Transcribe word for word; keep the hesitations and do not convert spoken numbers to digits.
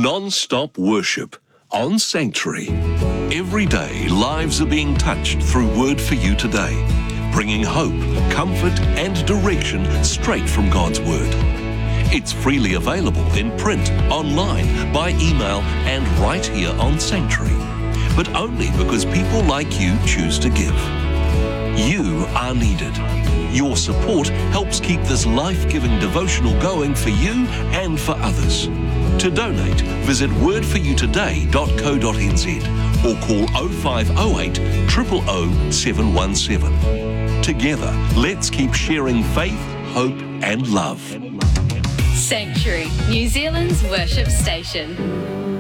Non-stop worship on Sanctuary. Every day, lives are being touched through Word for You Today, bringing hope, comfort and direction straight from God's Word. It's freely available in print, online, by email and right here on Sanctuary, but only because people like you choose to give. You are needed. Your support helps keep this life-giving devotional going for you and for others. To donate, visit word for you today dot co dot n z or call oh five oh eight, zero zero zero, seven one seven. Together, let's keep sharing faith, hope and love. Sanctuary, New Zealand's worship station.